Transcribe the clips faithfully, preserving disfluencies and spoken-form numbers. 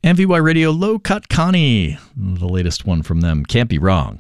M V Y Radio Low Cut Connie, the latest one from them, Can't Be Wrong.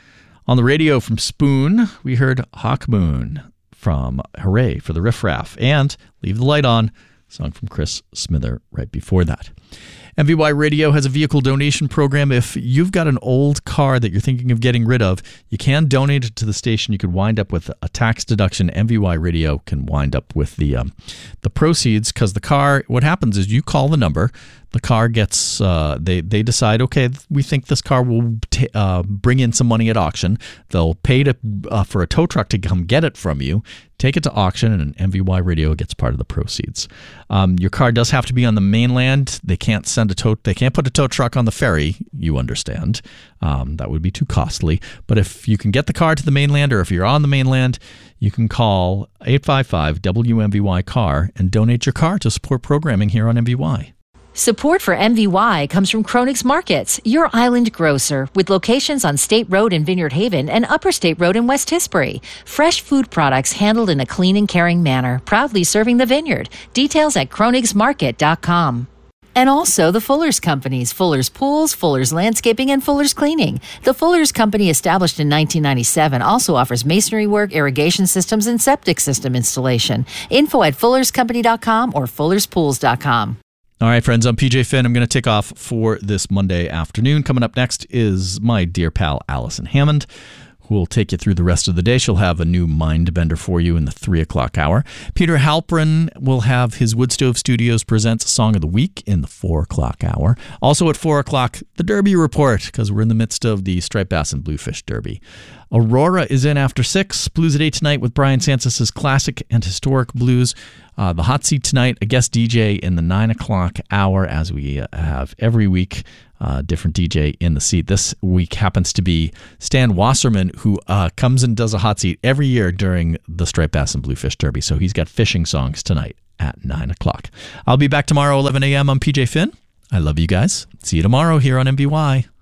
On the radio from Spoon, we heard Hawk Moon from Hooray for the Riff Raff and Leave the Light On, song from Chris Smither right before that. M V Y Radio has a vehicle donation program. If you've got an old car that you're thinking of getting rid of, you can donate it to the station. You could wind up with a tax deduction. M V Y Radio can wind up with the um, the proceeds because the car, what happens is you call the number, the car gets, uh, they, they decide, okay, we think this car will t- uh, bring in some money at auction. They'll pay to uh, for a tow truck to come get it from you, take it to auction, and M V Y Radio gets part of the proceeds. Um, your car does have to be on the mainland. They can't send a tow, they can't put a tow truck on the ferry, you understand. Um, that would be too costly. But if you can get the car to the mainland, or if you're on the mainland, you can call eight five five W M V Y car and donate your car to support programming here on M V Y. Support for M V Y comes from Kronig's Markets, your island grocer, with locations on State Road in Vineyard Haven and Upper State Road in West Tisbury. Fresh food products handled in a clean and caring manner, proudly serving the vineyard. Details at kronigs market dot com. And also the Fuller's Companies, Fuller's Pools, Fuller's Landscaping, and Fuller's Cleaning. The Fuller's Company, established in nineteen ninety-seven, also offers masonry work, irrigation systems, and septic system installation. Info at fullers company dot com or fullers pools dot com. All right, friends, I'm P J Finn. I'm going to take off for this Monday afternoon. Coming up next is my dear pal, Allison Hammond, who will take you through the rest of the day. She'll have a new mind bender for you in the three o'clock hour. Peter Halprin will have his Woodstove Studios Presents Song of the Week in the four o'clock hour. Also at four o'clock, the Derby Report, because we're in the midst of the Striped Bass and Bluefish Derby. Aurora is in after six. Blues at eight tonight with Brian Sanchez' classic and historic blues. Uh, the Hot Seat tonight, a guest D J in the nine o'clock hour, as we uh, have every week. Uh, different D J in the seat. This week happens to be Stan Wasserman, who uh, comes and does a hot seat every year during the Striped Bass and Bluefish Derby. So he's got fishing songs tonight at nine o'clock. I'll be back tomorrow, eleven a.m. I'm P J Finn. I love you guys. See you tomorrow here on M V Y.